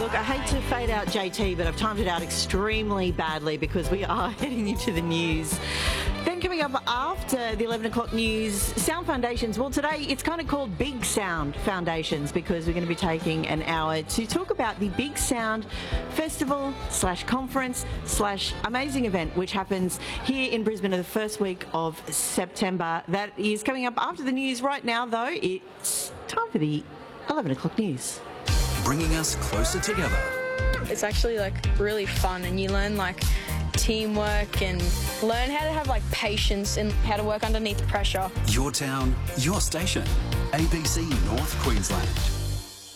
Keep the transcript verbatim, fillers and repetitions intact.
Look, I hate to fade out J T, but I've timed it out extremely badly because we are heading into the news. Then coming up after the eleven o'clock news, Sound Foundations. Well, today it's kind of called Big Sound Foundations because we're going to be taking an hour to talk about the Big Sound Festival slash conference slash amazing event, which happens here in Brisbane in the first week of September. That is coming up after the news. Right now, though, it's time for the eleven o'clock news. Bringing us closer together. It's actually like really fun, and you learn like teamwork and learn how to have like patience and how to work underneath pressure. Your town, your station. A B C North Queensland.